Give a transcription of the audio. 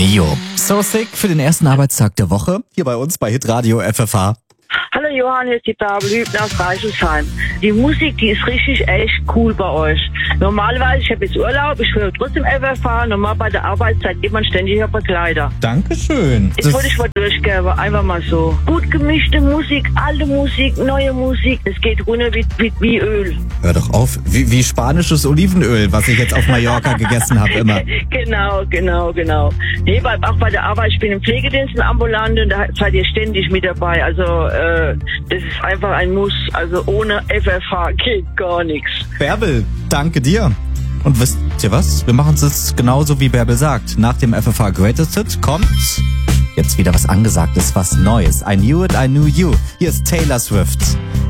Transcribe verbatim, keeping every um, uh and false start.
Neo. So Sick für den ersten Arbeitstag der Woche. Hier bei uns bei Hitradio F F H. Hallo Johann, hier ist die Bärbel Hübner aus Reichelsheim. Die Musik, die ist richtig echt cool bei euch. Normalerweise, ich habe jetzt Urlaub, ich höre trotzdem F F H, normal bei der Arbeitszeit geht man ständig auf Begleiter. Dankeschön. Jetzt wollte ich mal durchgeben, einfach mal so. Gut gemischte Musik, alte Musik, neue Musik, es geht runter wie, wie, wie Öl. Hör doch auf, wie, wie spanisches Olivenöl, was ich jetzt auf Mallorca gegessen habe immer. Genau, genau, genau. Nee, bei, auch bei der Arbeit, ich bin im Pflegedienst, im Ambulanten, da seid ihr ständig mit dabei. Also, äh, das ist einfach ein Muss. Also ohne F F H geht gar nichts. Bärbel, danke dir. Und wisst ihr was? Wir machen es jetzt genauso, wie Bärbel sagt. Nach dem F F H Greatest Hit kommt jetzt wieder was Angesagtes, was Neues. I Knew It, I Knew You. Hier ist Taylor Swift.